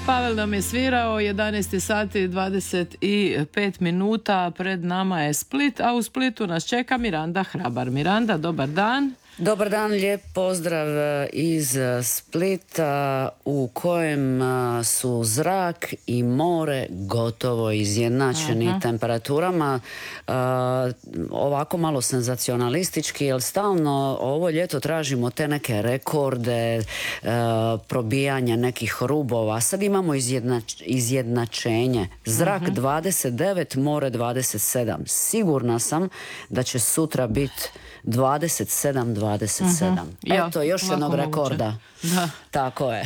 Pavel nam je svirao 11 sati 25 minuta, pred nama je Split, a u Splitu nas čeka Miranda Hrabar. Miranda, dobar dan. Dobar dan, lijep pozdrav iz Splita u kojem su zrak i more gotovo izjednačeni temperaturama. Ovako malo senzacionalistički, jer stalno ovo ljeto tražimo te neke rekorde, probijanja nekih rubova. Sad imamo izjednačenje. Zrak 29, more 27. Sigurna sam da će sutra biti 27. Eto, još jednog rekorda. Da. Tako je.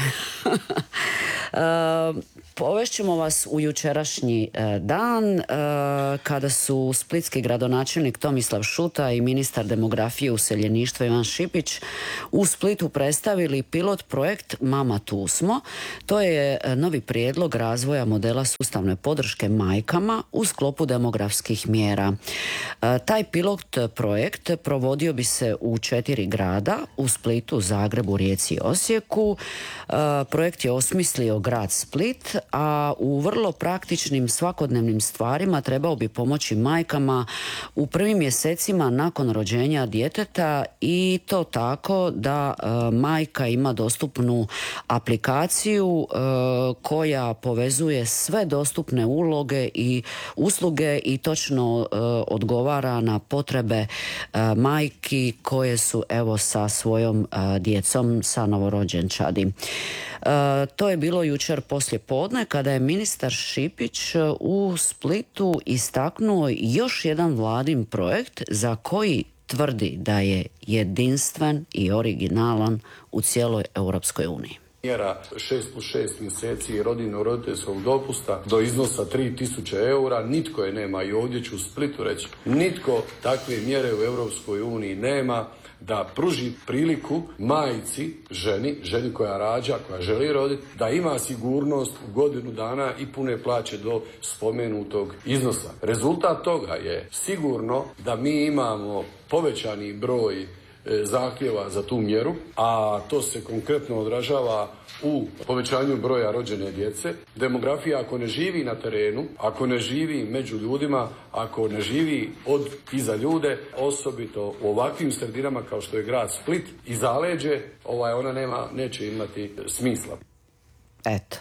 Povešćemo vas u jučerašnji dan kada su splitski gradonačelnik Tomislav Šuta i ministar demografije i useljeništva Ivan Šipić u Splitu predstavili pilot projekt Mama tu smo. To je novi prijedlog razvoja modela sustavne podrške majkama u sklopu demografskih mjera. Taj pilot projekt provodio bi se u 4 grada, u Splitu, Zagrebu, Rijeci i Osijeku. Projekt je osmislio grad Split, a u vrlo praktičnim svakodnevnim stvarima trebao bi pomoći majkama u prvim mjesecima nakon rođenja djeteta, i to tako da majka ima dostupnu aplikaciju koja povezuje sve dostupne uloge i usluge i točno odgovara na potrebe majki koje su evo sa svojom djecom, sa novorođenčadi. To je bilo jučer poslje podne kada je ministar Šipić u Splitu istaknuo još jedan vladin projekt za koji tvrdi da je jedinstven i originalan u cijeloj Europskoj uniji. Mjera 6+6 mjeseci rodiljnog roditeljskog dopusta do iznosa 3.000 eura, nitko je nema, i ovdje ću u Splitu reći, nitko takve mjere u Europskoj uniji nema, da pruži priliku majci, ženi koja rađa, koja želi roditi, da ima sigurnost u godinu dana i pune plaće do spomenutog iznosa. Rezultat toga je sigurno da mi imamo povećani broj zahtjeva za tu mjeru, a to se konkretno odražava u povećanju broja rođene djece. Demografija, ako ne živi na terenu, ako ne živi među ljudima, ako ne živi od i za ljude, osobito u ovakvim sredinama kao što je grad Split i zaleđe, ona neće imati smisla. Eto.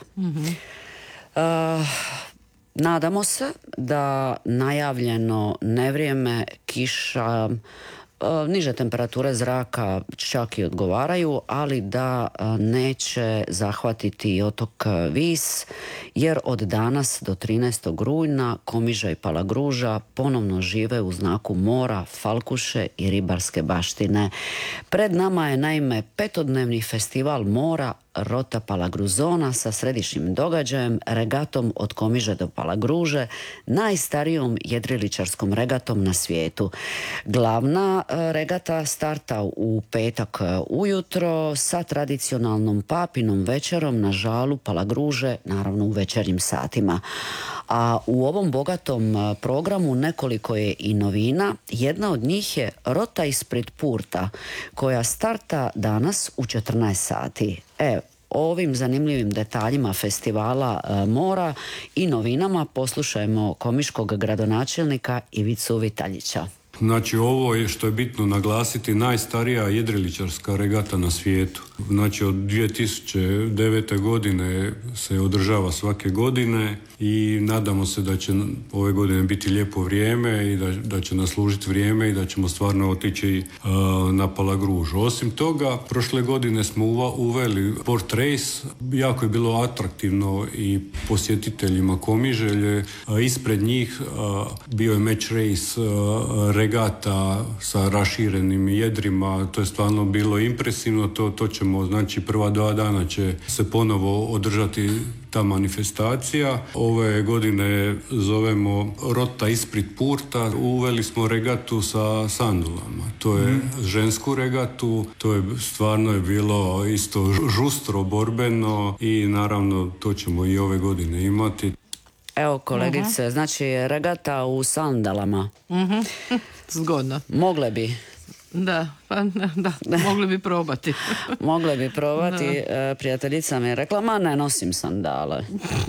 Nadamo se da najavljeno nevrijeme, kiša, niže temperature zraka čak i odgovaraju, ali da neće zahvatiti i otok Vis, jer od danas do 13. rujna Komiža i Palagruža ponovno žive u znaku mora, falkuše i ribarske baštine. Pred nama je naime 5-dnevni festival mora Rota Palagruzona sa središnjim događajem, regatom od Komiže do Palagruže, najstarijom jedriličarskom regatom na svijetu. Glavna regata starta u petak ujutro sa tradicionalnom papinom večerom na žalu Palagruže, naravno u večernjim satima. A u ovom bogatom programu nekoliko je i novina. Jedna od njih je Rota ispred Purta, koja starta danas u 14 sati. Ovim zanimljivim detaljima festivala mora i novinama poslušajmo komiškog gradonačelnika Ivicu Vitaljića. Znači, ovo je, što je bitno naglasiti, najstarija jedriličarska regata na svijetu. Znači, od 2009. godine se održava svake godine i nadamo se da će ove godine biti lijepo vrijeme i da će nas služiti vrijeme i da ćemo stvarno otići na Palagružu. Osim toga, prošle godine smo uveli Port Race. Jako je bilo atraktivno i posjetiteljima Komiželje. Ispred njih bio je match race regata sa raširenim jedrima. To je stvarno bilo impresivno. To ćemo, znači, prva 2 dana će se ponovo održati ta manifestacija. Ove godine zovemo Rota ispred Purta. Uveli smo regatu sa sandulama. To je žensku regatu. To je stvarno je bilo isto žustro, borbeno i naravno to ćemo i ove godine imati. Evo kolegice, znači regata u sandalama. Zgodno. Mogle bi. Da, pa da, mogli bi probati. Mogle bi probati. Prijateljica mi je rekla, ma ne nosim sandale.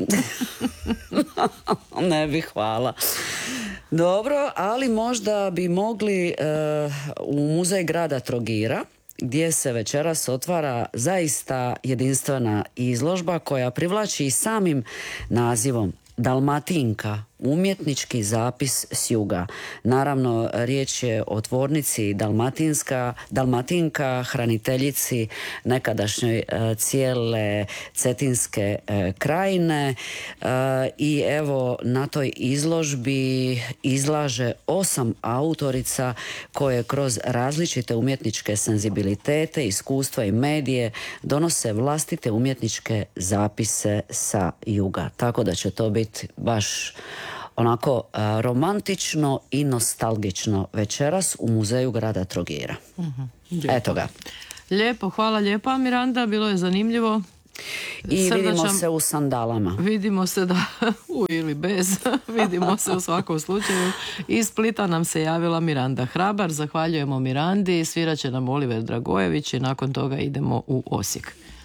Ne bih, hvala. Dobro, ali možda bi mogli u muzej grada Trogira, gdje se večeras otvara zaista jedinstvena izložba koja privlači i samim nazivom Dalmatinka, umjetnički zapis s juga. Naravno, riječ je o tvornici Dalmatinka, hraniteljici nekadašnjoj cijele Cetinske krajine, i evo na toj izložbi izlaže 8 autorica koje kroz različite umjetničke senzibilitete, iskustva i medije donose vlastite umjetničke zapise sa juga. Tako da će to biti baš onako romantično i nostalgično večeras u muzeju grada Trogira. Eto ga. Lijepo, hvala lijepa Miranda, bilo je zanimljivo. I vidimo se u sandalama. Vidimo se ili bez, vidimo se u svakom slučaju. Iz Splita nam se javila Miranda Hrabar, zahvaljujemo Mirandi, svirat će nam Oliver Dragojević i nakon toga idemo u Osijek.